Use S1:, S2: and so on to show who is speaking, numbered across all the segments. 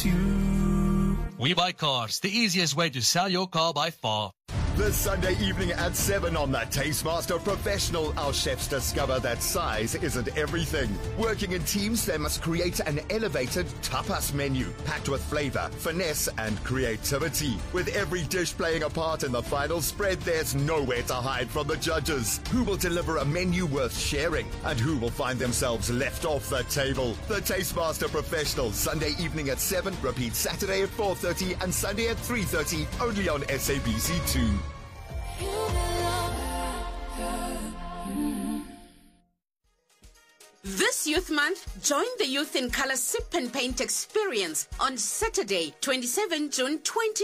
S1: We Buy Cars, the easiest way to sell your car by far.
S2: This Sunday evening at 7 on the Tastemaster Professional, our chefs discover that size isn't everything. Working in teams, they must create an elevated tapas menu packed with flavor, finesse, and creativity. With every dish playing a part in the final spread, there's nowhere to hide from the judges. Who will deliver a menu worth sharing? And who will find themselves left off the table? The Tastemaster Professional, Sunday evening at 7, repeat Saturday at 4:30 and Sunday at 3:30, only on SABC2.
S3: This Youth Month, join the Youth in Color Sip and Paint experience on Saturday, 27 June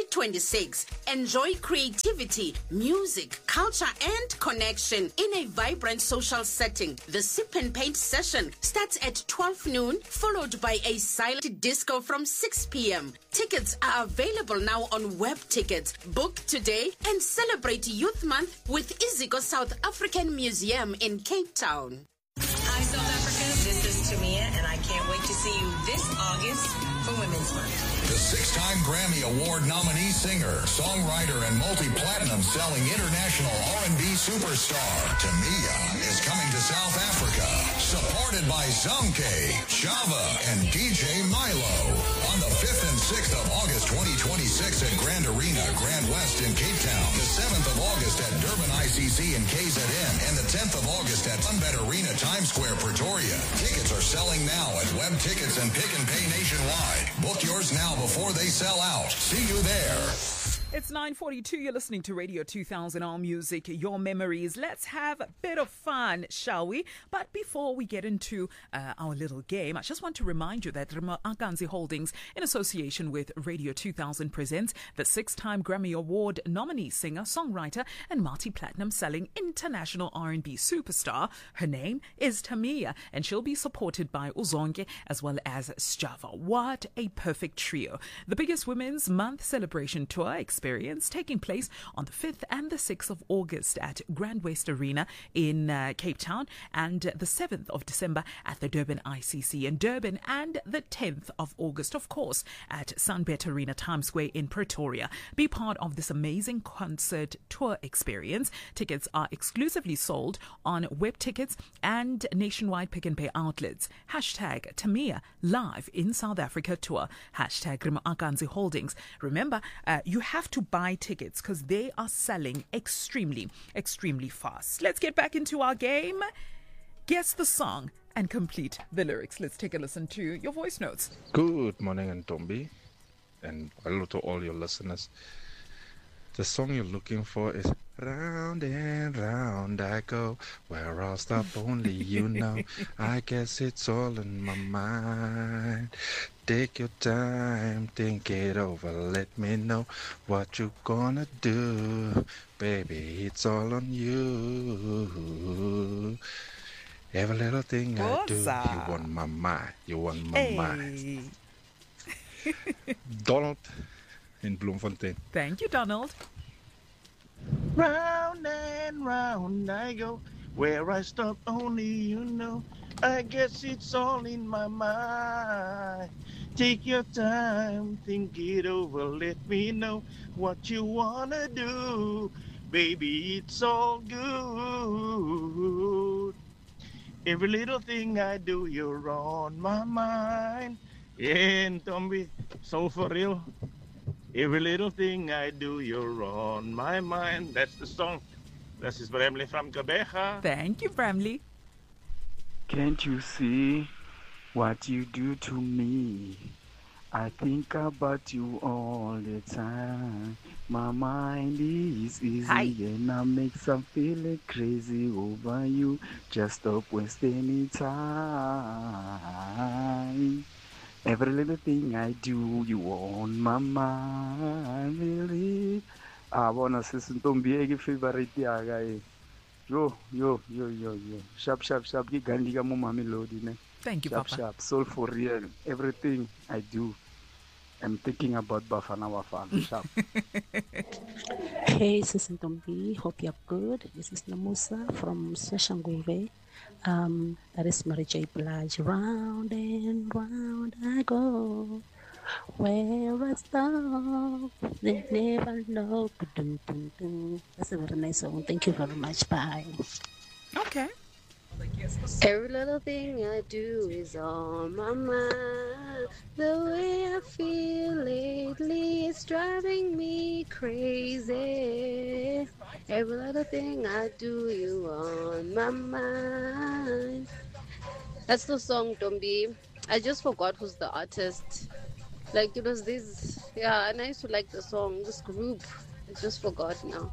S3: 2026. Enjoy creativity, music, culture, and connection in a vibrant social setting. The Sip and Paint session starts at 12 noon, followed by a silent disco from 6 p.m. Tickets are available now on web tickets. Book today and celebrate Youth Month with Iziko South African Museum in Cape Town.
S4: Hi, South Africa. This is Tamia, and I can't wait to see you this August for Women's Month.
S5: The 6-time Grammy Award nominee singer, songwriter, and multi-platinum selling international R&B superstar Tamia is coming to South Africa, supported by Zamke, Chava, and DJ Milo on the 5th and 6th of August 2026 at Grand Arena, Grand West in Cape Town, the 7th of August at Durban ICC and KZN, and the 10th of August at Sunbet Arena, Times Square, Pretoria. Tickets are selling now at Web Tickets and Pick and Pay nationwide. Book yours now before they sell out. See you there.
S6: It's 9:42. You're listening to Radio 2000 All Music, your memories. Let's have a bit of fun, shall we? But before we get into our little game, I just want to remind you that Remo Akanzi Holdings, in association with Radio 2000, presents the 6-time Grammy Award nominee singer, songwriter, and multi-platinum selling international R&B superstar. Her name is Tamia, and she'll be supported by Uzonke as well as Sjava. What a perfect trio. The biggest Women's Month celebration tour experience taking place on the 5th and the 6th of August at Grand West Arena in Cape Town, and the 7th of December at the Durban ICC in Durban, and the 10th of August, of course, at Sunbet Arena, Times Square in Pretoria. Be part of this amazing concert tour experience. Tickets are exclusively sold on web tickets and nationwide pick and pay outlets. Hashtag Tamia Live in South Africa tour. Hashtag Remo Akanzi Holdings. Remember, you have to buy tickets because they are selling extremely fast. Let's get back into our game. Guess the song and complete the lyrics. Let's take a listen to your voice notes.
S7: Good morning, Ntombi, and hello to all your listeners. The song you're looking for is Round and Round I Go, where I'll stop only you know. I guess it's all in my mind. Take your time, think it over, let me know what you gonna do. Baby, it's all on you. Every little thing I do, you on my mind, you on my mind. Donald in Bloemfontein.
S6: Thank you, Donald.
S8: Round and round I go, where I stop only you know. I guess it's all in my mind. Take your time, think it over, let me know what you wanna do. Baby, it's all good. Every little thing I do, you're on my mind. Yeah, Ntombi, so for real. Every little thing I do, you're on my mind. That's the song. This is Bramley from Kabeja.
S6: Thank you, Bramley.
S9: Can't you see what you do to me? I think about you all the time. My mind is easy and I make some feeling crazy over you. Just stop wasting time. Every little thing I do, you on my mind. Really? Bona sis Ntombi ke favorite ya ga e. Yo. Sharp. Ki gandi ka mo Mamelodi ne.
S6: Thank you, Papa.
S9: Sharp. Soul for real. Everything I do, I'm thinking about Bafana Wafana. Sharp.
S10: Hey, sis Ntombi. Hope you're good. This is Namusa from Soshanguve. That is Mary J. Blige. Round and round I go, Where I stop, they never know. Dun, dun, dun. That's a very nice song. Thank you very much. Bye.
S6: Okay.
S11: Every little thing I do is on my mind. The way I feel lately is driving me crazy. Every little thing I do, you on my mind. That's the song, Dombi. I just forgot who's the artist. Like, it was this, yeah, and I used to like the song, this group. I just forgot now.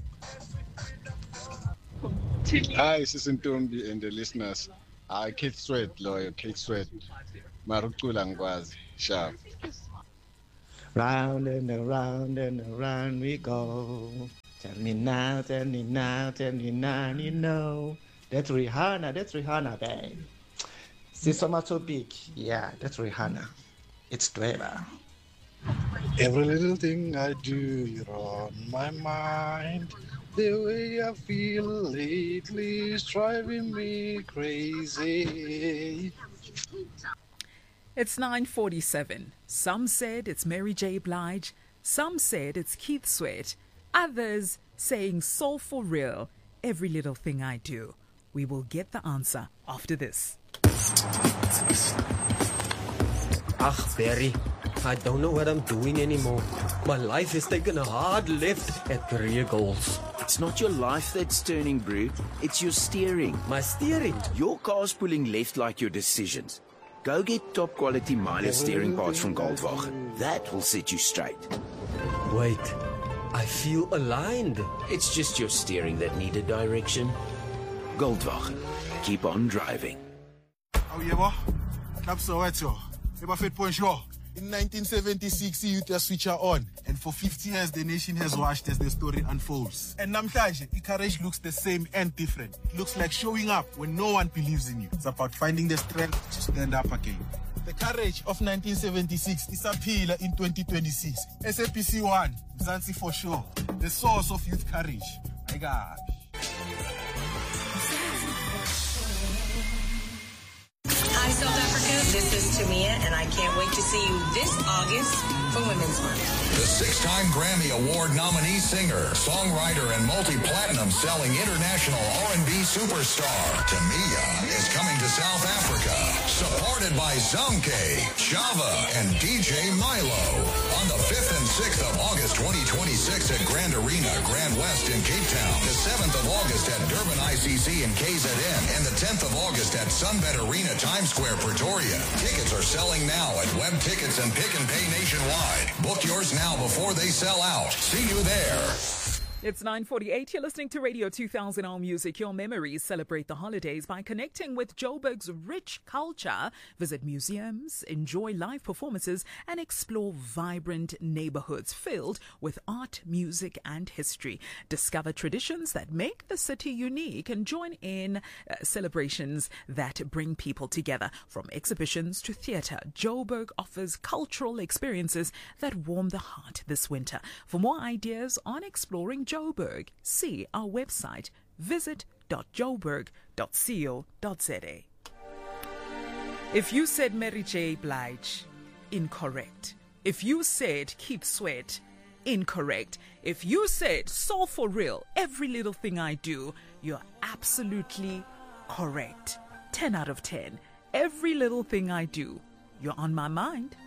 S12: Hi, Sister Ntombi and the listeners. Kate Sweat, lawyer, Kate Sweat. Marukula Ngwazi, sharp.
S13: Round and around we go. Tell me now, tell me now, tell me now, you know. That's Rihanna, babe. Sisoma so big. Yeah, that's Rihanna. It's Dweba.
S7: Every little thing I do, you're on my mind. The way I feel lately is driving me crazy.
S6: It's 9:47. Some said it's Mary J. Blige. Some said it's Keith Sweat. Others saying soul for real. Every little thing I do. We will get the answer after this.
S14: Barry, I don't know what I'm doing anymore. My life has taken a hard left at career goals.
S15: It's not your life that's turning, bro. It's your steering.
S14: My steering?
S15: Your car's pulling left like your decisions. Go get top quality mileage steering parts from Goldwagen. That will set you straight.
S14: Wait, I feel aligned.
S15: It's just your steering that needed direction. Goldwagen. Keep on driving.
S16: Oh, yeah, Club Soweto. In 1976, youth switcher on, and for 50 years the nation has watched as the story unfolds. And namhlanje, courage looks the same and different. It looks like showing up when no one believes in you. It's about finding the strength to stand up again. The courage of 1976 is appeal in 2026. SAPC 1, Mzansi for sure. The source of youth courage. My God.
S4: Hi, South Africa. This is Tamia, and I can't wait to see you this August for Women's Month.
S5: The six-time Grammy Award nominee singer, songwriter, and multi-platinum selling international R&B superstar, Tamia, is coming to South Africa, supported by Zamke, Java, and DJ Milo. On the 5th and 6th of August 2026 at Grand Arena, Grand West in Cape Town. The 7th of August at Durban ICC in KZN. And the 10th of August at Sunbet Arena, Times Square, Pretoria. Tickets are selling now at Web Tickets and Pick and Pay nationwide. Book yours now before they sell out. See you there.
S6: It's 9:48. You're listening to Radio 2000 All Music. Your memories celebrate the holidays by connecting with Joburg's rich culture. Visit museums, enjoy live performances, and explore vibrant neighborhoods filled with art, music, and history. Discover traditions that make the city unique and join in celebrations that bring people together. From exhibitions to theatre, Joburg offers cultural experiences that warm the heart this winter. For more ideas on exploring Joburg, see our website, visit.joburg.co.za. If you said Mary J. Blige, incorrect. If you said Keith Sweat, incorrect. If you said soul for real, every little thing I do, you're absolutely correct. 10 out of 10. Every little thing I do, you're on my mind.